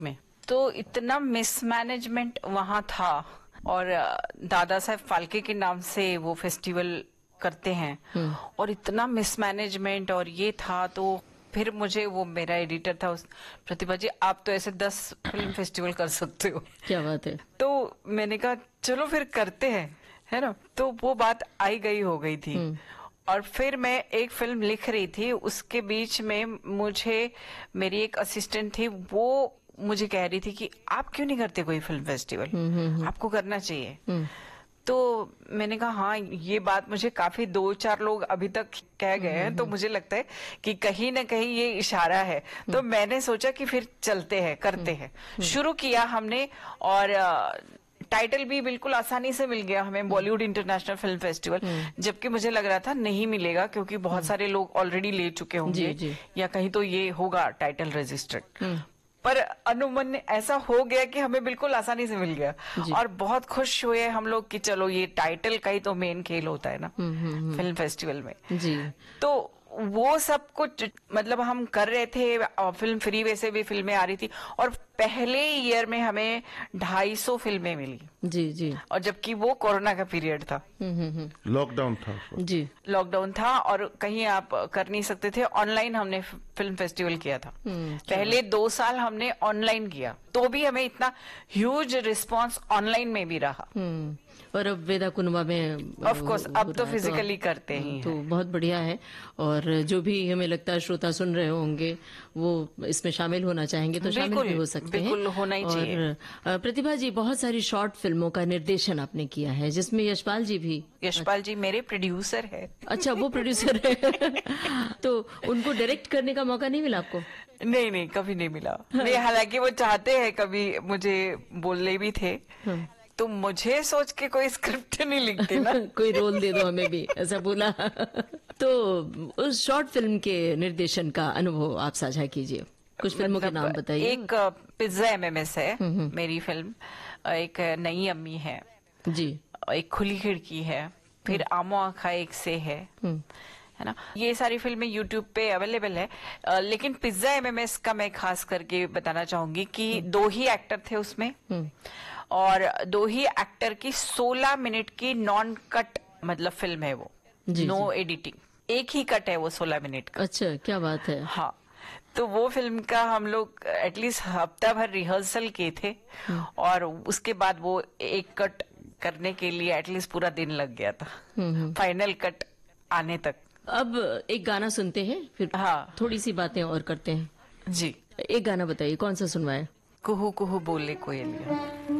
में। तो इतना मिसमैनेजमेंट वहां था, और दादा साहेब फाल्के के नाम से वो फेस्टिवल करते हैं, और इतना मिसमैनेजमेंट और ये था। तो फिर मुझे, वो मेरा एडिटर था उस, प्रतिभा जी आप तो ऐसे 10 फिल्म फेस्टिवल कर सकते हो। क्या बात है। तो मैंने कहा चलो फिर करते हैं, है ना। तो वो बात आई गई हो गई थी। और फिर मैं एक फिल्म लिख रही थी, उसके बीच में मुझे, मेरी एक असिस्टेंट थी, वो मुझे कह रही थी कि आप क्यों नहीं करते कोई फिल्म फेस्टिवल, आपको करना चाहिए। तो मैंने कहा हाँ, ये बात मुझे काफी 2-4 लोग अभी तक कह गए हैं, तो मुझे लगता है कि कहीं ना कहीं ये इशारा है। तो मैंने सोचा कि फिर चलते हैं, करते हैं। शुरू किया हमने, और टाइटल भी बिल्कुल आसानी से मिल गया हमें, बॉलीवुड इंटरनेशनल फिल्म फेस्टिवल, जबकि मुझे लग रहा था नहीं मिलेगा, क्योंकि बहुत सारे लोग ऑलरेडी ले चुके होंगे, जी। या कहीं तो ये होगा टाइटल रजिस्टर्ड। पर अनुमन ऐसा हो गया कि हमें बिल्कुल आसानी से मिल गया, और बहुत खुश हुए हम लोग कि चलो ये टाइटल का ही तो मेन खेल होता है ना फिल्म फेस्टिवल में। जी। तो वो सब कुछ मतलब हम कर रहे थे, और फिल्म फ्री वैसे भी फिल्में आ रही थी, और पहले ईयर में हमें 250 फिल्में मिली। जी। और जबकि वो कोरोना का पीरियड था, लॉकडाउन था उस वक्त। जी। लॉकडाउन था, और कहीं आप कर नहीं सकते थे। ऑनलाइन हमने फिल्म फेस्टिवल किया था। पहले 2 साल हमने ऑनलाइन किया, तो भी हमें इतना ह्यूज रिस्पांस ऑनलाइन में भी रहा। और अब वेदा कुनुमा में ऑफ कोर्स अब तो फिजिकली करते ही तो हैं। बहुत बढ़िया है। और जो भी हमें लगता है श्रोता सुन रहे होंगे वो इसमें शामिल होना चाहेंगे तो शामिल भी हो सकते हैं। बिल्कुल होना ही चाहिए। और प्रतिभा जी, बहुत सारी शॉर्ट फिल्मों का निर्देशन आपने किया है, जिसमें यशपाल जी भी। यशपाल जी मेरे प्रोड्यूसर है। अच्छा, वो प्रोड्यूसर है। तो उनको डायरेक्ट करने का मौका नहीं मिला आपको? नहीं, कभी नहीं मिला। नहीं, हालांकि वो चाहते हैं, कभी मुझे बोलने भी थे। तो मुझे सोच के कोई स्क्रिप्ट नहीं लिखती ना। कोई रोल दे दो हमें भी, ऐसा बोला। तो उस शॉर्ट फिल्म के निर्देशन का अनुभव आप साझा कीजिए, कुछ फिल्मों के नाम बताइए। एक पिज्जा MMS है मेरी फिल्म, एक नई अम्मी है जी, एक खुली खिड़की है, फिर आमो आखा एक से है ना। ये सारी फिल्में यूट्यूब पे अवेलेबल है। लेकिन पिज्जा MMS का मैं खास करके बताना चाहूंगी कि 2 ही एक्टर थे उसमें, और 2 ही एक्टर की 16 मिनट की नॉन कट मतलब फिल्म है वो, नो एडिटिंग, एक ही कट है वो 16 मिनट का। अच्छा, क्या बात है। हाँ, तो वो फिल्म का हम लोग एटलीस्ट हफ्ता भर रिहर्सल किए थे, और उसके बाद वो एक कट करने के लिए एटलीस्ट पूरा दिन लग गया था, फाइनल कट आने तक। अब एक गाना सुनते हैं, फिर हाँ, थोड़ी सी बातें और करते हैं। जी, एक गाना बताइए, कौन सा सुनवाए? कुहू कुहू बोले कोयलिया।